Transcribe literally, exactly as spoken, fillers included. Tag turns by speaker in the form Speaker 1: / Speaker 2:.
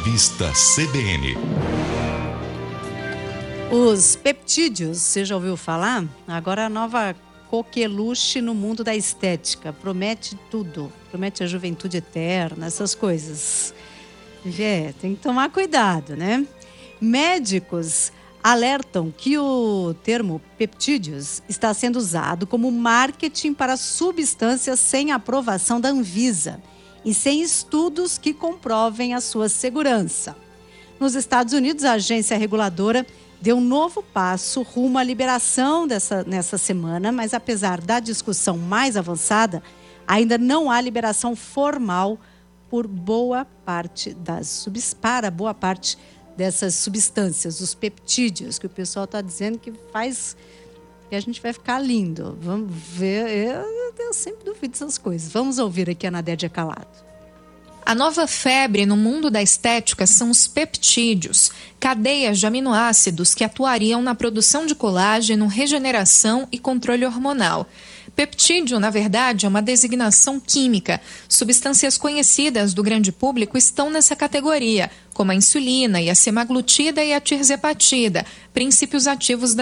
Speaker 1: Revista C B N.
Speaker 2: Os peptídeos, você já ouviu falar? Agora a nova coqueluche no mundo da estética. Promete tudo. Promete a juventude eterna, essas coisas. É, tem que tomar cuidado, né? Médicos alertam que o termo peptídeos está sendo usado como marketing para substâncias sem aprovação da Anvisa e sem estudos que comprovem a sua segurança. Nos Estados Unidos, a agência reguladora deu um novo passo rumo à liberação dessa, nessa semana, mas apesar da discussão mais avançada, ainda não há liberação formal por boa parte das para boa parte dessas substâncias, os peptídeos, que o pessoal está dizendo que faz que a gente vai ficar lindo. Vamos ver, eu, eu sempre duvido dessas coisas. Vamos ouvir aqui a Nadédia Calado.
Speaker 3: A nova febre no mundo da estética são os peptídeos, cadeias de aminoácidos que atuariam na produção de colágeno, regeneração e controle hormonal. Peptídeo, na verdade, é uma designação química. Substâncias conhecidas do grande público estão nessa categoria, como a insulina e a semaglutida e a tirzepatida, princípios ativos da